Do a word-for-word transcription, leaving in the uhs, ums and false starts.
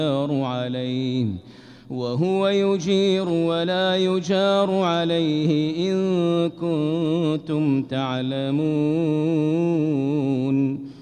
عليه وهو يجير ولا يجار عليه إن كنتم تعلمون